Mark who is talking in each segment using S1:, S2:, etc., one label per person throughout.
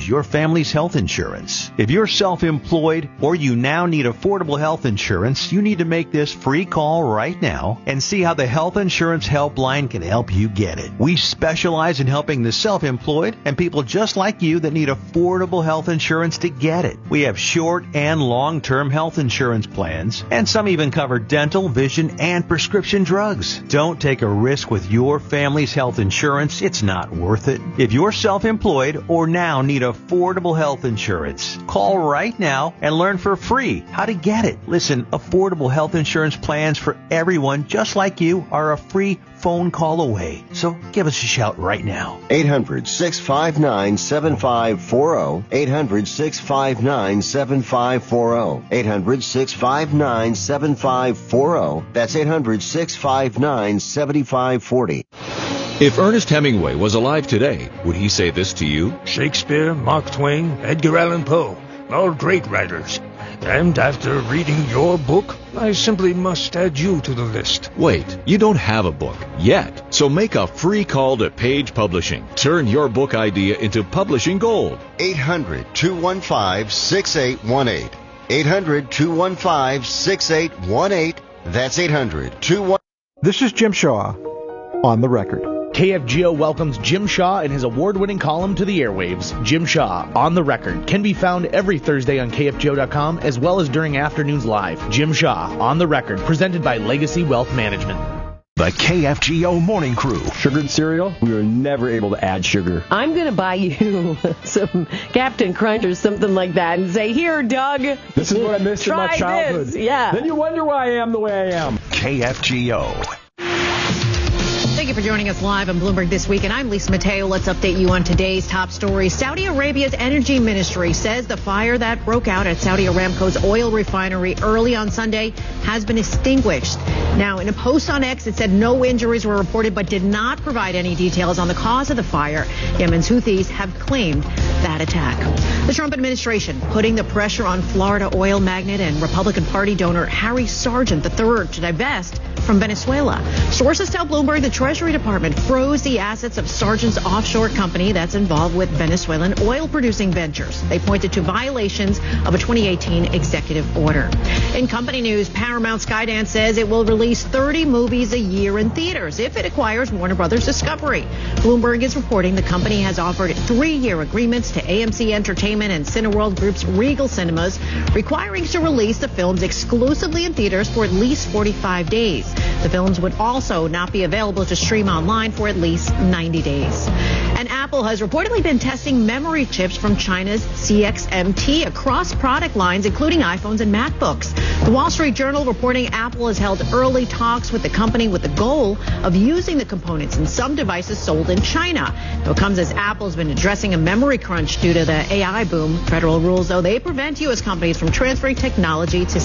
S1: is your family's health insurance. If you're self-employed or you now need affordable health insurance, you need to make this free call right now and see how the Health Insurance Helpline can help you get it. We specialize in helping the self-employed and people just like you that need affordable health insurance to get it. We have short and long-term health insurance plans, and some even cover dental, vision, and prescription drugs. Don't take a risk with your family's health insurance. It's not worth it. If you're self-employed or now need affordable health insurance, call right now and learn for free how to get it. Listen, affordable health insurance plans for everyone just like you are a free phone call away. So give us a shout right now.
S2: 800-659-7540. 800-659-7540. 800-659-7540. That's 800-659-7540.
S3: If Ernest Hemingway was alive today, would he say this to you?
S4: Shakespeare, Mark Twain, Edgar Allan Poe, all great writers. And after reading your book, I simply must add you to the list.
S3: Wait, you don't have a book yet. So make a free call to Page Publishing. Turn your book idea into publishing gold.
S2: 800-215-6818. 800-215-6818. That's 800-215.
S5: This is Jim Shaw on the record.
S6: KFGO welcomes Jim Shaw and his award-winning column to the airwaves. Jim Shaw, On the Record, can be found every Thursday on KFGO.com as well as during afternoons live. Jim Shaw, On the Record, presented by Legacy Wealth Management.
S7: The KFGO Morning Crew.
S8: Sugared cereal, we were never able to add sugar.
S9: I'm going to buy you some Captain Crunch or something like that and say, here, Doug.
S8: This is what I missed in my childhood.
S9: This. Yeah.
S8: Then you wonder why I am the way I am.
S7: KFGO.
S10: Thank you for joining us live on Bloomberg This Week, and I'm Lisa Mateo. Let's update you on today's top stories. Saudi Arabia's energy ministry says the fire that broke out at Saudi Aramco's oil refinery early on Sunday has been extinguished. Now, in a post on X, it said no injuries were reported, but did not provide any details on the cause of the fire. Yemen's Houthis have claimed that attack. The Trump administration putting the pressure on Florida oil magnate and Republican Party donor Harry Sargent III to divest from Venezuela. Sources tell Bloomberg the Treasury Department froze the assets of Sargent's offshore company that's involved with Venezuelan oil-producing ventures. They pointed to violations of a 2018 executive order. In company news, Paramount Skydance says it will release 30 movies a year in theaters if it acquires Warner Brothers Discovery. Bloomberg is reporting the company has offered 3-year agreements to AMC Entertainment and Cineworld Group's Regal Cinemas, requiring to release the films exclusively in theaters for at least 45 days. The films would also not be available to stream online for at least 90 days. And Apple has reportedly been testing memory chips from China's CXMT across product lines, including iPhones and MacBooks. The Wall Street Journal reporting Apple has held early talks with the company with the goal of using the components in some devices sold in China. It comes as Apple has been addressing a memory crunch due to the AI boom. Federal rules, though, they prevent U.S. companies from transferring technology to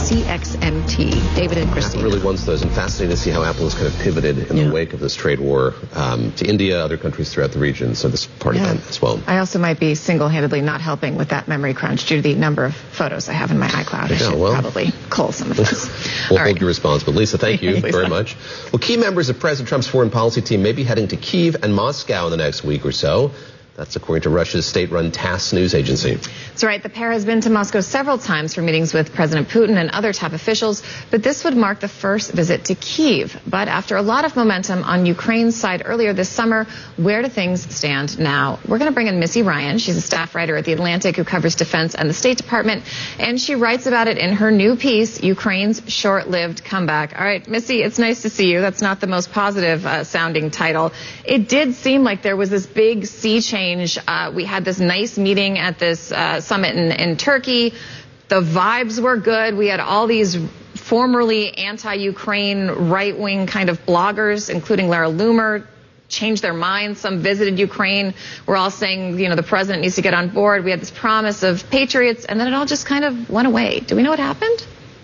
S10: CXMT. David and Christine.
S11: Really wants those, and fascinating to see how Apple has kind of pivoted in the wake of this trade war to India, other countries throughout the region. So this part of that as well.
S12: I also might be single-handedly not helping with that memory crunch due to the number of photos I have in my iCloud. I should probably cull some of those.
S11: We'll hold you responsible. Lisa, thank you very much. Well, key members of President Trump's foreign policy team may be heading to Kyiv and Moscow in the next week or so. That's according to Russia's state-run TASS news agency.
S12: That's right. The pair has been to Moscow several times for meetings with President Putin and other top officials, but this would mark the first visit to Kyiv. But after a lot of momentum on Ukraine's side earlier this summer, where do things stand now? We're going to bring in Missy Ryan. She's a staff writer at The Atlantic who covers defense and the State Department, and she writes about it in her new piece, Ukraine's Short-Lived Comeback. All right, Missy, it's nice to see you. That's not the most positive sounding title. It did seem like there was this big sea change. We had this nice meeting at this summit in Turkey. The vibes were good. We had all these formerly anti-Ukraine right-wing kind of bloggers, including Lara Loomer, change their minds. Some visited Ukraine. We're all saying, the president needs to get on board. We had this promise of patriots, and then it all just kind of went away. Do we know what happened?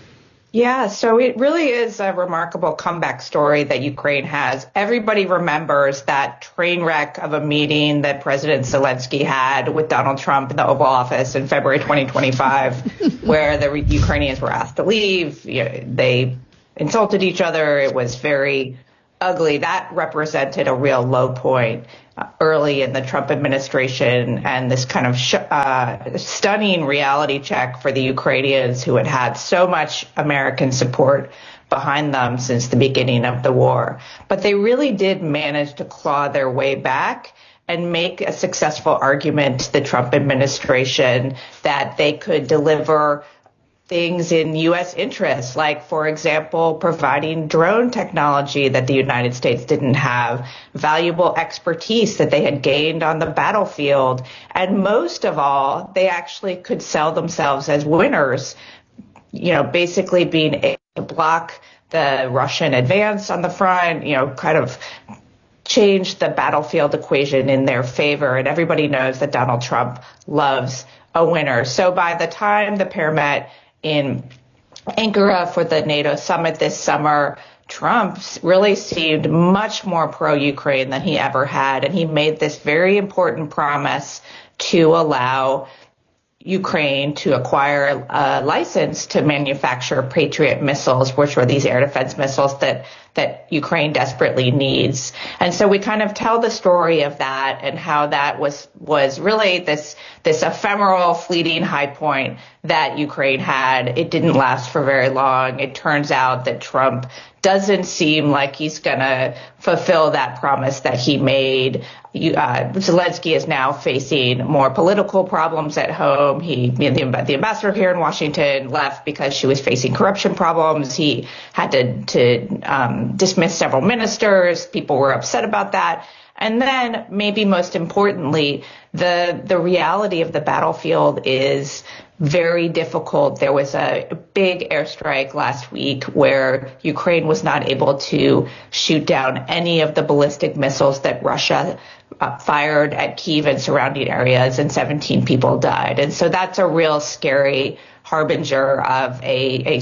S13: Yeah, so it really is a remarkable comeback story that Ukraine has. Everybody remembers that train wreck of a meeting that President Zelensky had with Donald Trump in the Oval Office in February 2025, where the Ukrainians were asked to leave. They insulted each other. It was very ugly. That represented a real low point early in the Trump administration, and this kind of stunning reality check for the Ukrainians who had had so much American support behind them since the beginning of the war. But they really did manage to claw their way back and make a successful argument to the Trump administration that they could deliver things in U.S. interests, like, for example, providing drone technology that the United States didn't have, valuable expertise that they had gained on the battlefield. And most of all, they actually could sell themselves as winners, basically being able to block the Russian advance on the front, kind of change the battlefield equation in their favor. And everybody knows that Donald Trump loves a winner. So by the time the pair met in Ankara for the NATO summit this summer, Trump really seemed much more pro-Ukraine than he ever had. And he made this very important promise to allow Ukraine to acquire a license to manufacture Patriot missiles, which were these air defense missiles that Ukraine desperately needs. And so we kind of tell the story of that and how that was really this ephemeral, fleeting high point that Ukraine had. It didn't last for very long. It turns out that Trump doesn't seem like he's going to fulfill that promise that he made. Zelensky is now facing more political problems at home. The ambassador here in Washington left because she was facing corruption problems. He had to dismiss several ministers. People were upset about that. And then maybe most importantly, the reality of the battlefield is very difficult. There was a big airstrike last week where Ukraine was not able to shoot down any of the ballistic missiles that Russia fired at Kyiv and surrounding areas, and 17 people died. And so that's a real scary harbinger of a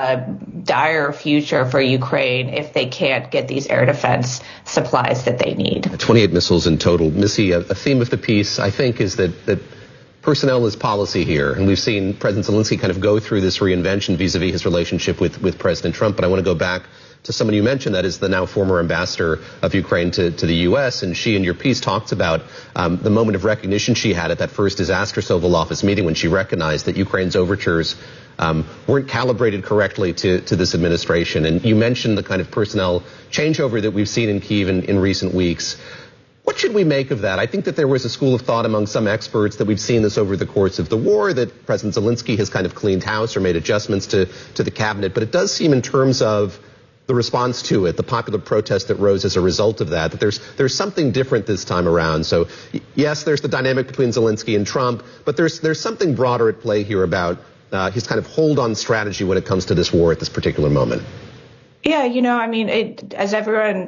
S13: dire future for Ukraine if they can't get these air defense supplies that they need.
S11: 28 missiles in total. Missy, a theme of the piece, I think, is that personnel is policy here. And we've seen President Zelensky kind of go through this reinvention vis-a-vis his relationship with President Trump. But I want to go back to someone you mentioned, that is the now former ambassador of Ukraine to the U.S. And she, in your piece, talked about the moment of recognition she had at that first disastrous Oval Office meeting when she recognized that Ukraine's overtures weren't calibrated correctly to this administration. And you mentioned the kind of personnel changeover that we've seen in Kyiv in recent weeks. What should we make of that? I think that there was a school of thought among some experts that we've seen this over the course of the war, that President Zelensky has kind of cleaned house or made adjustments to the cabinet. But it does seem, in terms of the response to it, the popular protest that rose as a result of that there's something different this time around. So yes, there's the dynamic between Zelensky and Trump, but there's something broader at play here about his kind of hold-on strategy when it comes to this war at this particular moment.
S13: Yeah, as everyone,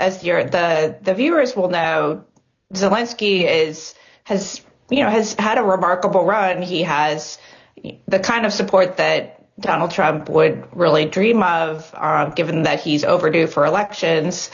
S13: the viewers will know, Zelensky has had a remarkable run. He has the kind of support that Donald Trump would really dream of, given that he's overdue for elections.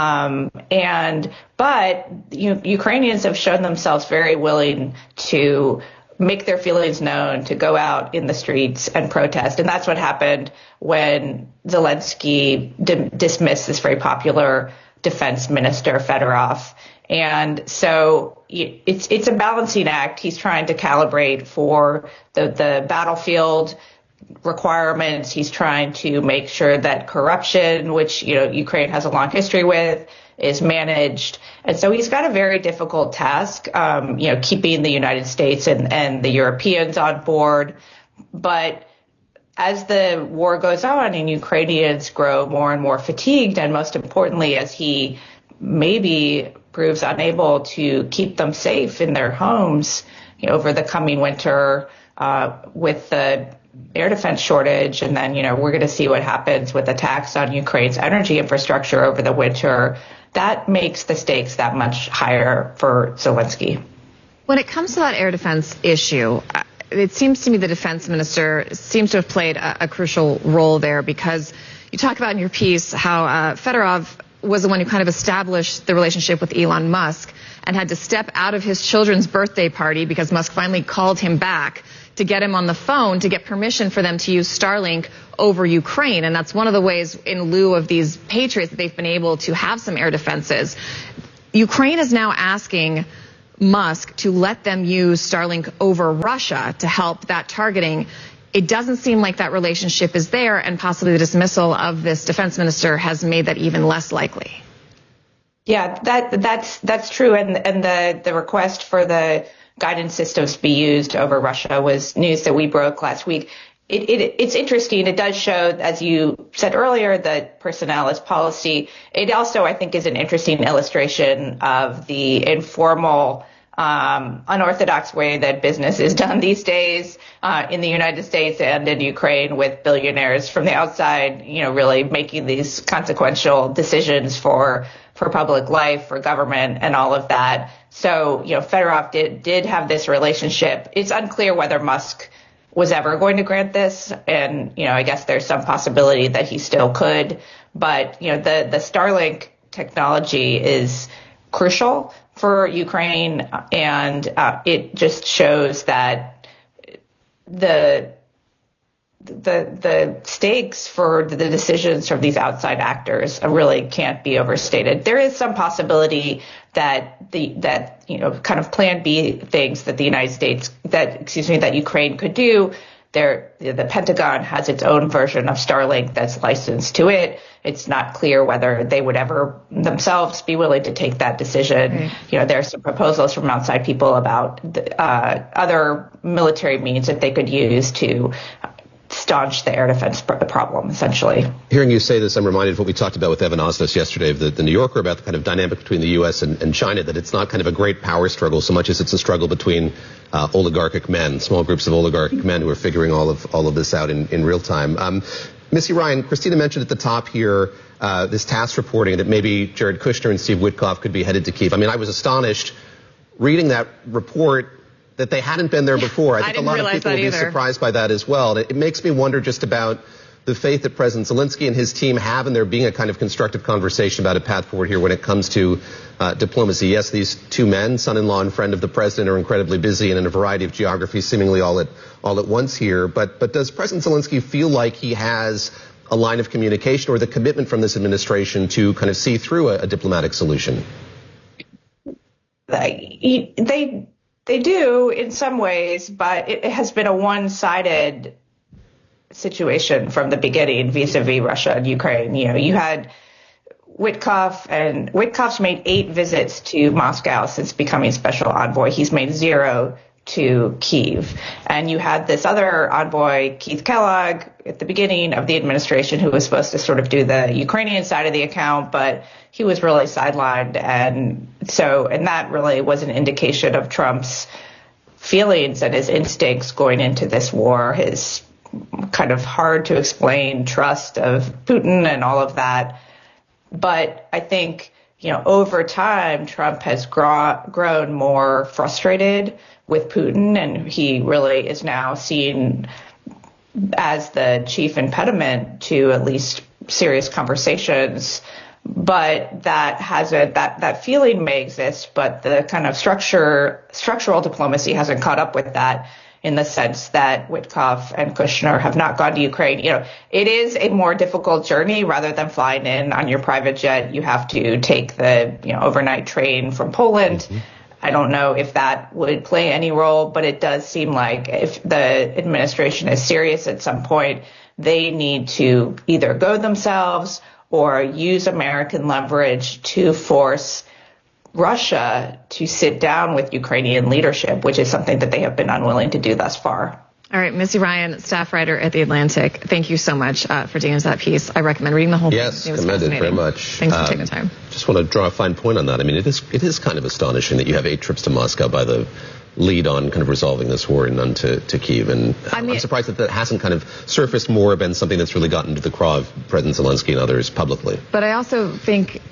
S13: But Ukrainians have shown themselves very willing to make their feelings known, to go out in the streets and protest. And that's what happened when Zelensky dismissed this very popular defense minister, Fedorov. And so it's a balancing act. He's trying to calibrate for the battlefield requirements. He's trying to make sure that corruption, which Ukraine has a long history with, is managed. And so he's got a very difficult task, keeping the United States and the Europeans on board. But as the war goes on and Ukrainians grow more and more fatigued, and most importantly, as he maybe proves unable to keep them safe in their homes over the coming winter, with the air defense shortage, and then, we're going to see what happens with attacks on Ukraine's energy infrastructure over the winter, that makes the stakes that much higher for Zelensky.
S12: When it comes to that air defense issue, it seems to me the defense minister seems to have played a crucial role there, because you talk about in your piece how Fedorov was the one who kind of established the relationship with Elon Musk. and had to step out of his children's birthday party because Musk finally called him back to get him on the phone to get permission for them to use Starlink over Ukraine. And that's one of the ways, in lieu of these Patriots, that they've been able to have some air defenses. Ukraine is now asking Musk to let them use Starlink over Russia to help that targeting. It doesn't seem like that relationship is there, and possibly the dismissal of this defense minister has made that even less likely.
S13: Yeah, that's true. And the request for the guidance systems to be used over Russia was news that we broke last week. It's interesting. It does show, as you said earlier, that personnel is policy. It also, I think, is an interesting illustration of the informal, unorthodox way that business is done these days in the United States and in Ukraine, with billionaires from the outside, really making these consequential decisions for public life, for government, and all of that. So, Fedorov did have this relationship. It's unclear whether Musk was ever going to grant this. And, I guess there's some possibility that he still could. But, the Starlink technology is crucial for Ukraine. And it just shows that the stakes for the decisions from these outside actors really can't be overstated. There is some possibility that kind of Plan B things that that Ukraine could do. The Pentagon has its own version of Starlink that's licensed to it. It's not clear whether they would ever themselves be willing to take that decision. Mm. There are some proposals from outside people about other military means that they could use to staunch the air defense problem, essentially.
S11: Hearing you say this, I'm reminded of what we talked about with Evan Osnos yesterday of the New Yorker about the kind of dynamic between the U.S. and China, that it's not kind of a great power struggle so much as it's a struggle between oligarchic men, small groups of oligarchic men who are figuring all of this out in real time. Missy Ryan, Christina mentioned at the top here this TASS reporting that maybe Jared Kushner and Steve Witkoff could be headed to Kyiv. I mean, I was astonished reading that report that they hadn't been there before. I think a lot of people will be surprised by that as well. It makes me wonder just about the faith that President Zelensky and his team have in there being a kind of constructive conversation about a path forward here when it comes to diplomacy. Yes, these two men, son-in-law and friend of the president, are incredibly busy and in a variety of geographies, seemingly all at once here. But does President Zelensky feel like he has a line of communication or the commitment from this administration to kind of see through a diplomatic solution?
S13: They do in some ways, but it has been a one-sided situation from the beginning vis-a-vis Russia and Ukraine. You had Witkoff, and Witkoff's made 8 visits to Moscow since becoming special envoy. He's made 0 to Kyiv. And you had this other envoy, Keith Kellogg, at the beginning of the administration, who was supposed to sort of do the Ukrainian side of the account, but he was really sidelined. And that really was an indication of Trump's feelings and his instincts going into this war, his kind of hard to explain trust of Putin and all of that. But I think, over time, Trump has grown more frustrated with Putin, and he really is now seen as the chief impediment to at least serious conversations. But that feeling may exist, but the kind of structural diplomacy hasn't caught up with that, in the sense that Witkoff and Kushner have not gone to Ukraine. It is a more difficult journey. Rather than flying in on your private jet, you have to take the overnight train from Poland. Mm-hmm. I don't know if that would play any role, but it does seem like if the administration is serious at some point, they need to either go themselves or use American leverage to force Russia to sit down with Ukrainian leadership, which is something that they have been unwilling to do thus far.
S12: All right, Missy Ryan, staff writer at The Atlantic, thank you so much for digging into that piece. I recommend reading the whole thing.
S11: Yes, commended very much.
S12: Thanks for taking the time.
S11: Just want to draw a fine point on that. I mean, it is kind of astonishing that you have 8 trips to Moscow by the lead on kind of resolving this war and none to Kyiv. And I'm surprised that hasn't kind of surfaced more, been something that's really gotten to the craw of President Zelensky and others publicly.
S12: But I also think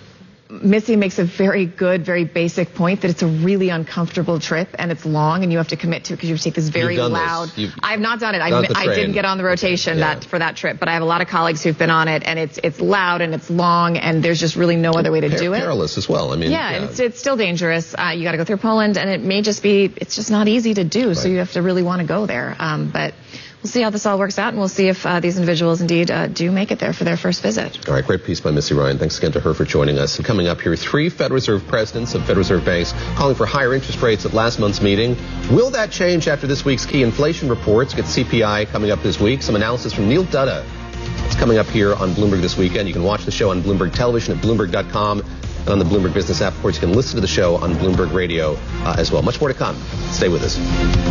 S12: Missy makes a very good, very basic point that it's a really uncomfortable trip and it's long and you have to commit to it because you have to take this very loud. I've not done it. I didn't get on the rotation for that trip, but I have a lot of colleagues who've been on it, and it's loud and it's long, and there's just really no other way to do it.
S11: Perilous as well. I mean,
S12: and it's still dangerous. You got to go through Poland, and it may just be, it's just not easy to do. Right. So you have to really want to go there. But we'll see how this all works out, and we'll see if these individuals indeed do make it there for their first visit.
S11: All right, great piece by Missy Ryan. Thanks again to her for joining us. And coming up here, 3 Federal Reserve presidents of Federal Reserve banks calling for higher interest rates at last month's meeting. Will that change after this week's key inflation reports? Get CPI coming up this week. Some analysis from Neil Dutta. It's coming up here on Bloomberg this weekend. You can watch the show on Bloomberg Television at Bloomberg.com and on the Bloomberg Business app. Of course, you can listen to the show on Bloomberg Radio as well. Much more to come. Stay with us.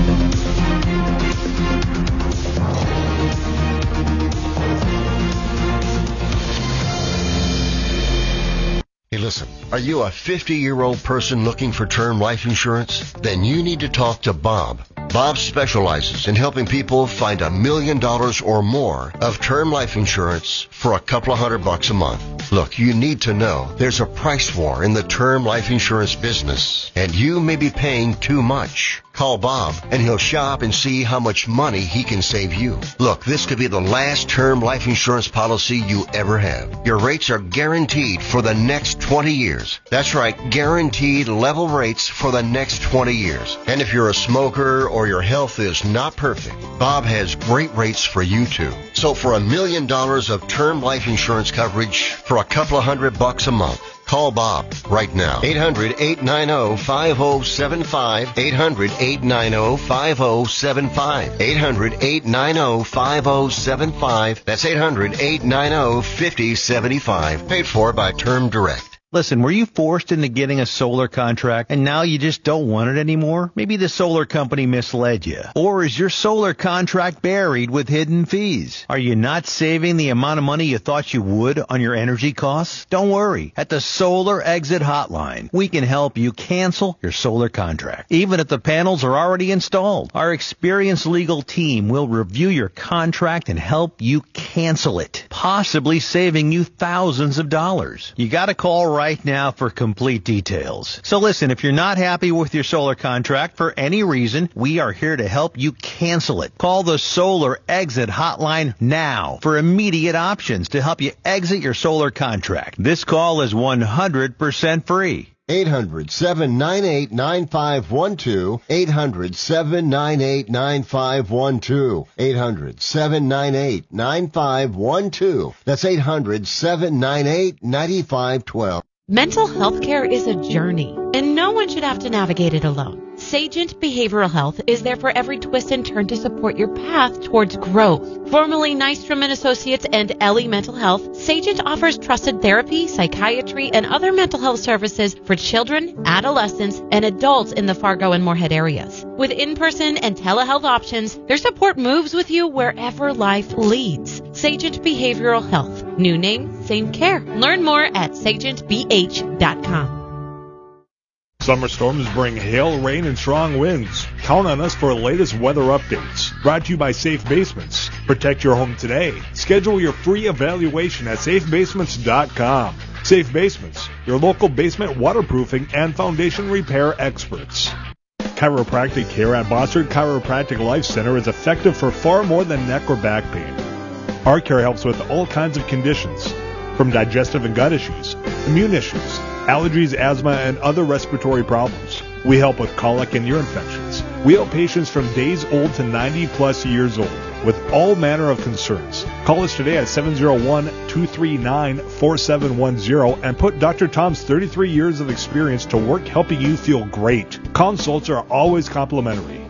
S2: Hey, listen, are you a 50-year-old person looking for term life insurance? Then you need to talk to Bob. Bob specializes in helping people find $1 million or more of term life insurance for a couple of $100 a month. Look, you need to know there's a price war in the term life insurance business, and you may be paying too much. Call Bob, and he'll shop and see how much money he can save you. Look, this could be the last term life insurance policy you ever have. Your rates are guaranteed for the next 20 years. That's right, guaranteed level rates for the next 20 years. And if you're a smoker or your health is not perfect, Bob has great rates for you too. So for $1 million of term life insurance coverage for a couple of $100 a month, call Bob right now. 800-890-5075. 800-890-5075. 800-890-5075. That's 800-890-5075. Paid for by Term Direct.
S1: Listen, were you forced into getting a solar contract and now you just don't want it anymore? Maybe the solar company misled you. Or is your solar contract buried with hidden fees? Are you not saving the amount of money you thought you would on your energy costs? Don't worry. At the Solar Exit Hotline, we can help you cancel your solar contract, even if the panels are already installed. Our experienced legal team will review your contract and help you cancel it, possibly saving you thousands of dollars. You got to call right now for complete details. So listen, if you're not happy with your solar contract for any reason, we are here to help you cancel it. Call the Solar Exit Hotline now for immediate options to help you exit your solar contract. This call is 100% free.
S2: 800-798-9512. 800-798-9512. 800-798-9512. That's 800-798-9512.
S14: Mental health care is a journey, and no one should have to navigate it alone. Sagent Behavioral Health is there for every twist and turn to support your path towards growth. Formerly Nystrom & Associates and Ellie Mental Health, Sagent offers trusted therapy, psychiatry, and other mental health services for children, adolescents, and adults in the Fargo and Moorhead areas. With in-person and telehealth options, their support moves with you wherever life leads. Sagent Behavioral Health. New name, same care. Learn more at sagentbh.com.
S15: Summer storms bring hail, rain, and strong winds. Count on us for the latest weather updates. Brought to you by Safe Basements. Protect your home today. Schedule your free evaluation at safebasements.com. Safe Basements, your local basement waterproofing and foundation repair experts. Chiropractic care at Bossard Chiropractic Life Center is effective for far more than neck or back pain. Our care helps with all kinds of conditions, from digestive and gut issues, immune issues, allergies, asthma, and other respiratory problems. We help with colic and ear infections. We help patients from days old to 90-plus years old with all manner of concerns. Call us today at 701-239-4710 and put Dr. Tom's 33 years of experience to work helping you feel great. Consults are always complimentary.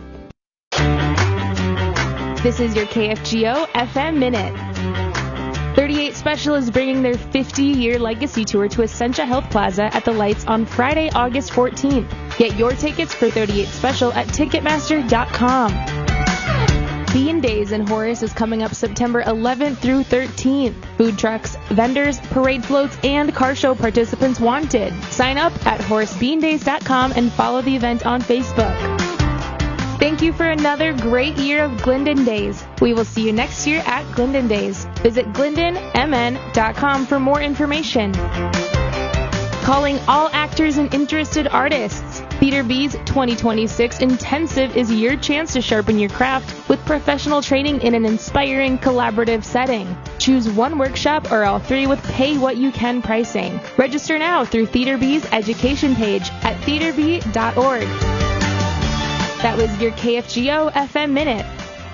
S16: This is your KFGO FM Minute. 38 Special is bringing their 50-year legacy tour to Essentia Health Plaza at the Lights on Friday, August 14th. Get your tickets for 38 Special at Ticketmaster.com. Bean Days in Horace is coming up September 11th through 13th. Food trucks, vendors, parade floats, and car show participants wanted. Sign up at HoraceBeanDays.com and follow the event on Facebook. Thank you for another great year of Glendon Days. We will see you next year at Glendon Days. Visit GlendonMN.com for more information. Calling all actors and interested artists. Theater B's 2026 Intensive is your chance to sharpen your craft with professional training in an inspiring collaborative setting. Choose one workshop or all three with pay-what-you-can pricing. Register now through Theater B's education page at theaterb.org. That was your KFGO FM Minute.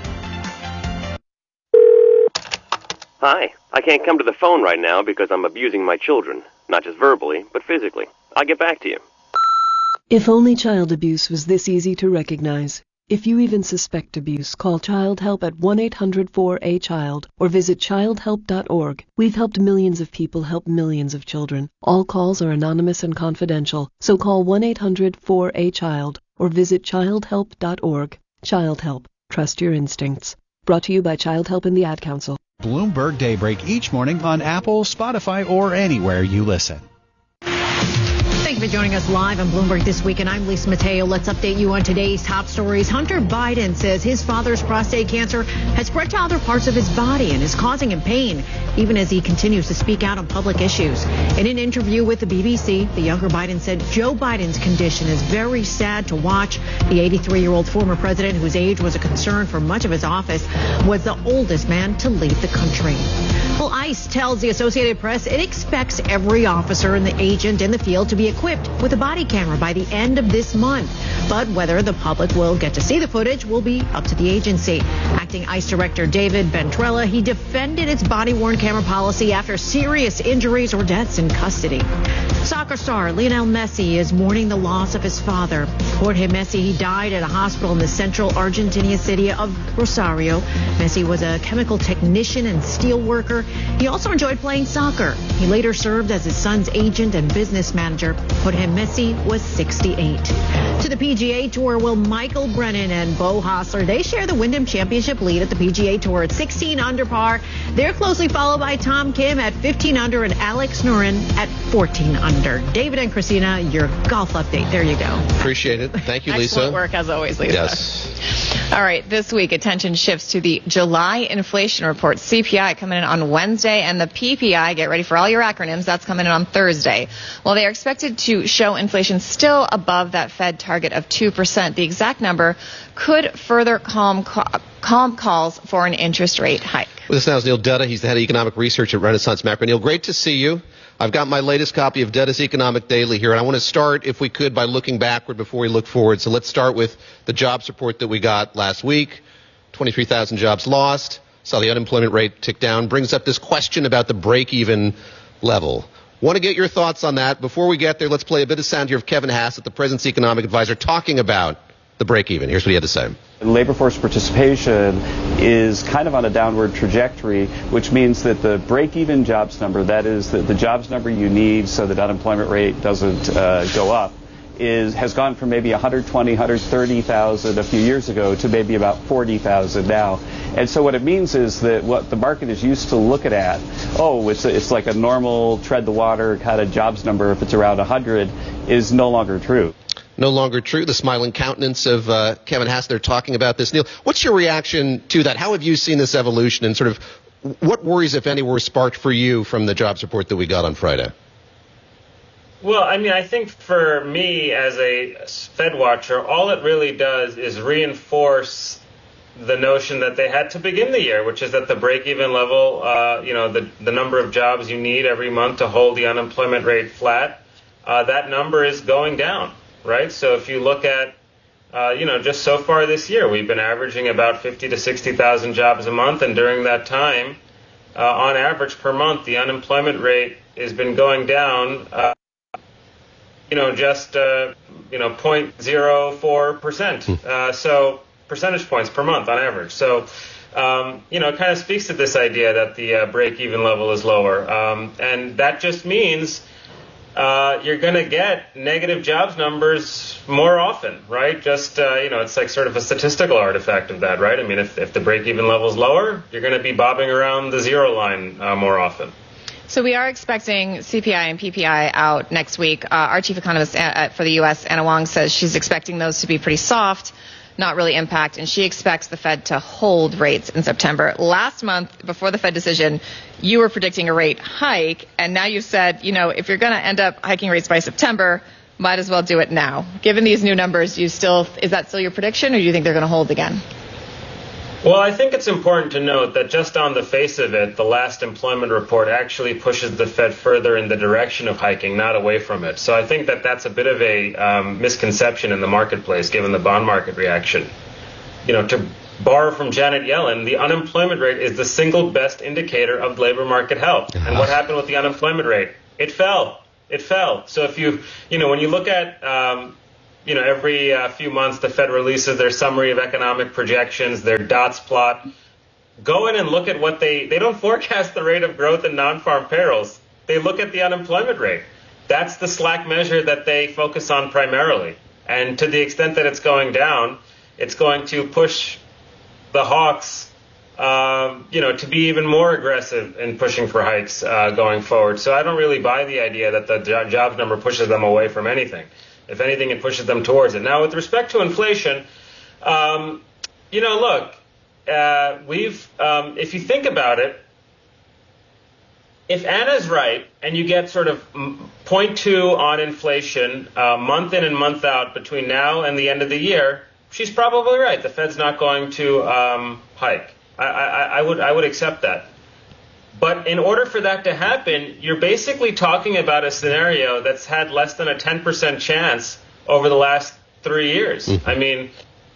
S17: Hi, I can't come to the phone right now because I'm abusing my children. Not just verbally, but physically. I'll get back to you.
S18: If only child abuse was this easy to recognize. If you even suspect abuse, call Child Help at 1-800-4A-CHILD or visit childhelp.org. We've helped millions of people help millions of children. All calls are anonymous and confidential, so call 1-800-4A-CHILD or visit childhelp.org. Child Help. Trust your instincts. Brought to you by Child Help and the Ad Council.
S19: Bloomberg Daybreak each morning on Apple, Spotify, or anywhere you listen.
S10: Thank you for joining us live on Bloomberg This Week, and I'm Lisa Mateo. Let's update you on today's top stories. Hunter Biden says his father's prostate cancer has spread to other parts of his body and is causing him pain, even as he continues to speak out on public issues. In an interview with the BBC, the younger Biden said Joe Biden's condition is very sad to watch. The 83-year-old former president, whose age was a concern for much of his office, was the oldest man to lead the country. Well, ICE tells the Associated Press it expects every officer and the agent in the field to be equipped with a body camera by the end of this month. But whether the public will get to see the footage will be up to the agency. Acting ICE Director David Ventrella, he defended its body-worn camera policy after serious injuries or deaths in custody. Soccer star Lionel Messi is mourning the loss of his father. Jorge Messi, he died at a hospital in the central Argentinian city of Rosario. Messi was a chemical technician and steel worker. He also enjoyed playing soccer. He later served as his son's agent and business manager. Jorge Messi was 68. To the PGA Tour, well, Michael Brennan and Beau Hossler, they share the Wyndham Championship lead at the PGA Tour at 16 under par. They're closely followed by Tom Kim at 15 under and Alex Noren at 14 under. David and Christina, your golf update. There you go.
S11: Appreciate it. Thank you, Lisa.
S12: Excellent work, as always, Lisa.
S11: Yes.
S12: All right, this week, attention shifts to the July inflation report. CPI coming in on Wednesday, and the PPI, get ready for all your acronyms, that's coming in on Thursday. Well, they are expected to show inflation still above that Fed target of 2%. The exact number could further calm calls for an interest rate hike.
S11: With us now is Neil Dutta. He's the head of economic research at Renaissance Macro. Neil, great to see you. I've got my latest copy of Dutta's Economic Daily here, and I want to start, if we could, by looking backward before we look forward. So let's start with the jobs report that we got last week. 23,000 jobs lost. Saw the unemployment rate tick down. Brings up this question about the break-even level. Want to get your thoughts on that. Before we get there, let's play a bit of sound here of Kevin Hassett, the president's economic advisor, talking about the break-even. Here's what he had to say.
S20: Labor force participation is kind of on a downward trajectory, which means that the break-even jobs number, that is the jobs number you need so that unemployment rate doesn't go up, has gone from maybe 120, 130,000 a few years ago to maybe about 40,000 now. And so what it means is that what the market is used to looking at, it's like a normal tread the water kind of jobs number if it's around 100, is no longer true.
S11: No longer true. The smiling countenance of Kevin Hassett there talking about this. Neil, what's your reaction to that? How have you seen this evolution, and sort of what worries, if any, were sparked for you from the jobs report that we got on Friday?
S21: Well, I mean, I think for me as a Fed watcher, all it really does is reinforce the notion that they had to begin the year, which is that the break-even level, the number of jobs you need every month to hold the unemployment rate flat, that number is going down. Right. So if you look at, just so far this year, we've been averaging about 50 to 60,000 jobs a month. And during that time, on average per month, the unemployment rate has been going down, just 0.04%. So percentage points per month on average. So, it kind of speaks to this idea that the break-even level is lower. And that just means you're going to get negative jobs numbers more often, right? Just, it's like sort of a statistical artifact of that, right? I mean, if the break-even level is lower, you're going to be bobbing around the zero line more often.
S12: So we are expecting CPI and PPI out next week. Our chief economist for the U.S., Anna Wong, says she's expecting those to be pretty soft. not really impact, and she expects the Fed to hold rates in September. Last month, before the Fed decision, you were predicting a rate hike, and now you've said, if you're going to end up hiking rates by September, might as well do it now. Given these new numbers, is that still your prediction, or do you think they're going to hold again?
S21: Well, I think it's important to note that just on the face of it, the last employment report actually pushes the Fed further in the direction of hiking, not away from it. So I think that that's a bit of a misconception in the marketplace, given the bond market reaction. To borrow from Janet Yellen, the unemployment rate is the single best indicator of labor market health. And what happened with the unemployment rate? It fell. So if when you look at every few months, the Fed releases their summary of economic projections, their dots plot. Go in and look at what they don't forecast the rate of growth in non-farm payrolls. They look at the unemployment rate. That's the slack measure that they focus on primarily. And to the extent that it's going down, it's going to push the hawks, to be even more aggressive in pushing for hikes going forward. So I don't really buy the idea that the jobs number pushes them away from anything. If anything, it pushes them towards it. Now, with respect to inflation, if you think about it, if Anna's right and you get sort of 0.2 on inflation month in and month out between now and the end of the year, she's probably right. The Fed's not going to hike. I would accept that. But in order for that to happen, you're basically talking about a scenario that's had less than a 10% chance over the last 3 years. I mean,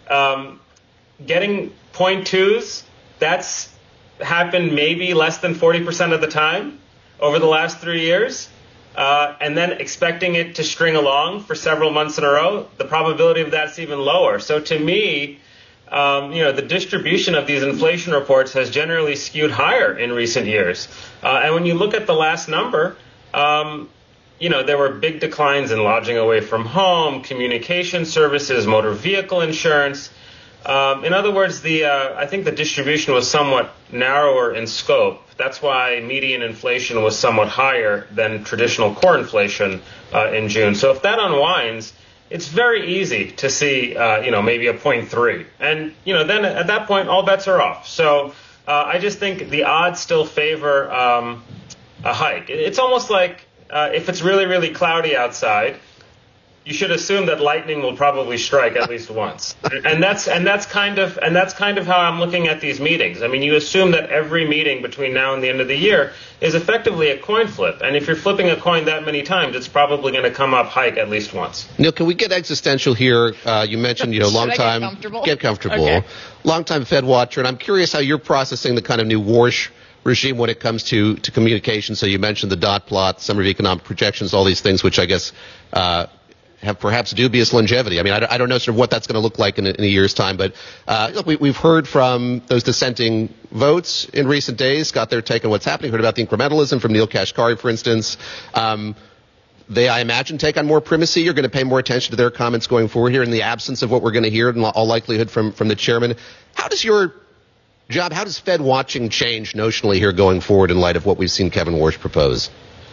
S21: getting 0.2s, that's happened maybe less than 40% of the time over the last 3 years. And then expecting it to string along for several months in a row, the probability of that's even lower. So to me, the distribution of these inflation reports has generally skewed higher in recent years. And when you look at the last number, there were big declines in lodging away from home, communication services, motor vehicle insurance. In other words, I think the distribution was somewhat narrower in scope. That's why median inflation was somewhat higher than traditional core inflation in June. So if that unwinds, it's very easy to see, maybe a 0.3. And, then at that point, all bets are off. So I just think the odds still favor a hike. It's almost like if it's really, really cloudy outside, you should assume that lightning will probably strike at least once. And that's kind of how I'm looking at these meetings. I mean, you assume that every meeting between now and the end of the year is effectively a coin flip. And if you're flipping a coin that many times, it's probably going to come up hike at least once.
S11: Neil, can we get existential here? You mentioned, long time. Get comfortable. Okay. Long time Fed watcher. And I'm curious how you're processing the kind of new Warsh regime when it comes to communication. So you mentioned the dot plot, summary of economic projections, all these things, which I guess have perhaps dubious longevity. I mean, I don't know sort of what that's going to look like in a year's time, but look, we've heard from those dissenting votes in recent days, got their take on what's happening, heard about the incrementalism from Neil Kashkari, for instance. They, I imagine, take on more primacy. You're going to pay more attention to their comments going forward here in the absence of what we're going to hear in all likelihood from the chairman. How does your job, how does Fed watching change notionally here going forward in light of what we've seen Kevin Warsh propose?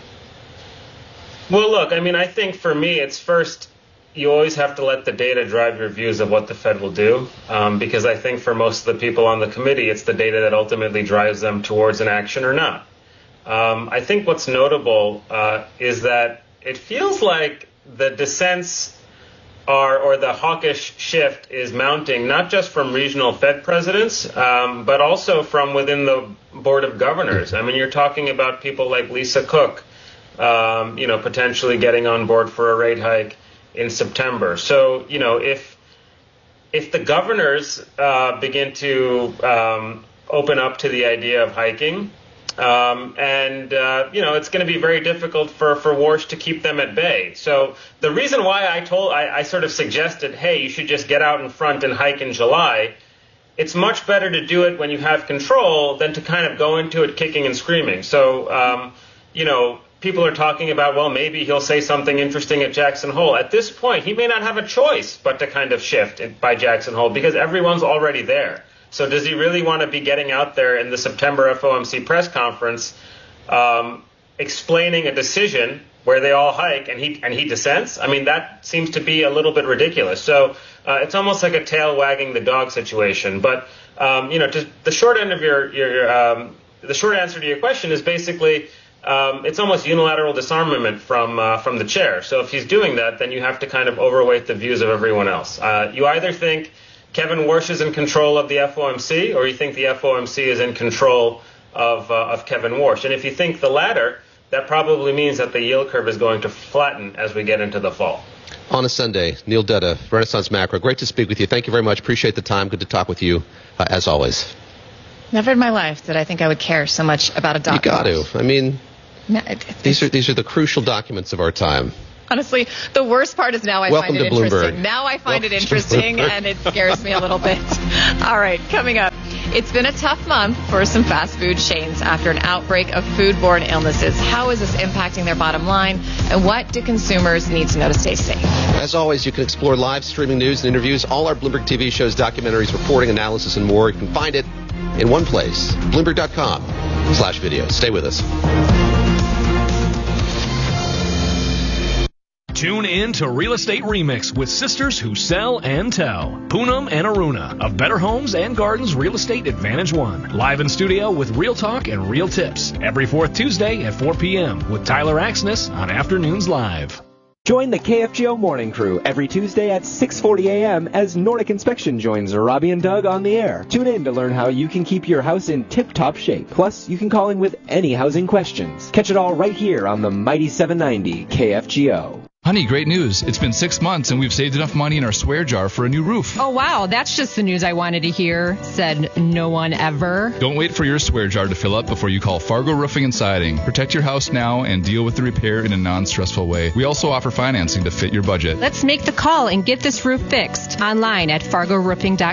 S21: Well, look, I mean, I think for me, it's first, you always have to let the data drive your views of what the Fed will do, because I think for most of the people on the committee, it's the data that ultimately drives them towards an action or not. I think what's notable is that it feels like the dissents or the hawkish shift is mounting, not just from regional Fed presidents, but also from within the Board of Governors. I mean, you're talking about people like Lisa Cook, potentially getting on board for a rate hike in September. So, if the governors begin to open up to the idea of hiking, it's going to be very difficult for Warsh to keep them at bay. So the reason why I sort of suggested, hey, you should just get out in front and hike in July, it's much better to do it when you have control than to kind of go into it kicking and screaming. So, people are talking about, well, maybe he'll say something interesting at Jackson Hole. At this point, he may not have a choice but to kind of shift by Jackson Hole because everyone's already there. So does he really want to be getting out there in the September FOMC press conference explaining a decision where they all hike and he dissents. I mean, that seems to be a little bit ridiculous. So it's almost like a tail wagging the dog situation. But just the short end of the short answer to your question is basically it's almost unilateral disarmament from the chair. So if he's doing that, then you have to kind of overweight the views of everyone else. You either think Kevin Warsh is in control of the FOMC, or you think the FOMC is in control of Kevin Warsh. And if you think the latter, that probably means that the yield curve is going to flatten as we get into the fall.
S11: On a Sunday, Neil Dutta, Renaissance Macro. Great to speak with you. Thank you very much. Appreciate the time. Good to talk with you, as always.
S12: Never in my life did I think I would care so much about a document.
S11: You got to. I mean, these are the crucial documents of our time.
S12: Honestly, the worst part is now I
S11: Welcome
S12: find it
S11: to Bloomberg.
S12: interesting. Now I find it interesting, and it scares me a little bit. All right, coming up. It's been a tough month for some fast food chains after an outbreak of foodborne illnesses. How is this impacting their bottom line, and what do consumers need to know to stay safe?
S11: As always, you can explore live streaming news and interviews, all our Bloomberg TV shows, documentaries, reporting, analysis, and more. You can find it in one place, Bloomberg.com/video. Stay with us.
S4: Tune in to Real Estate Remix with sisters who sell and tell. Poonam and Aruna of Better Homes and Gardens Real Estate Advantage One. Live in studio with real talk and real tips. Every fourth Tuesday at 4 p.m. with Tyler Axness on Afternoons Live.
S22: Join the KFGO Morning Crew every Tuesday at 6:40 a.m. as Nordic Inspection joins Robbie and Doug on the air. Tune in to learn how you can keep your house in tip-top shape. Plus, you can call in with any housing questions. Catch it all right here on the Mighty 790 KFGO.
S23: Honey, great news. It's been 6 months and we've saved enough money in our swear jar for a new roof.
S24: Oh, wow. That's just the news I wanted to hear, said no one ever.
S23: Don't wait for your swear jar to fill up before you call Fargo Roofing and Siding. Protect your house now and deal with the repair in a non-stressful way. We also offer financing to fit your budget.
S24: Let's make the call and get this roof fixed online at fargoroofing.com.